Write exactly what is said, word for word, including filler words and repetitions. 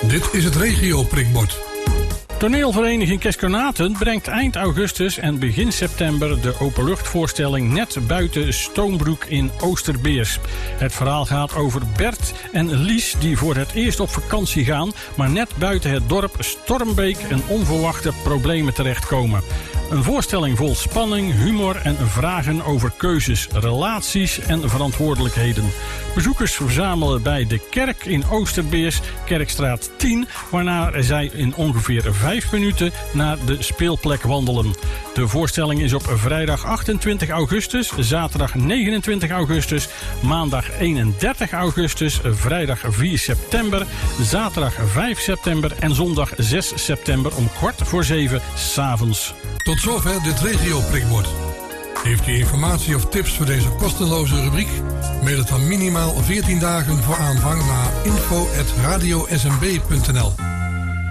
Dit is het regio-prikbord. Toneelvereniging Keskonaten brengt eind augustus en begin september de openluchtvoorstelling Net buiten Stoombroek in Oosterbeers. Het verhaal gaat over Bert en Lies die voor het eerst op vakantie gaan, maar net buiten het dorp Stormbeek en onverwachte problemen terechtkomen. Een voorstelling vol spanning, humor en vragen over keuzes, relaties en verantwoordelijkheden. Bezoekers verzamelen bij de kerk in Oosterbeers, Kerkstraat tien, waarna zij in ongeveer vijf minuten naar de speelplek wandelen. De voorstelling is op vrijdag achtentwintig augustus, zaterdag negenentwintig augustus, maandag eenendertig augustus, vrijdag vier september, zaterdag vijf september en zondag zes september om kwart voor zeven 's avonds. Tot zover dit regio-prikbord. Heeft u informatie of tips voor deze kosteloze rubriek? Mail het dan minimaal veertien dagen voor aanvang naar info at radio s m b punt n l.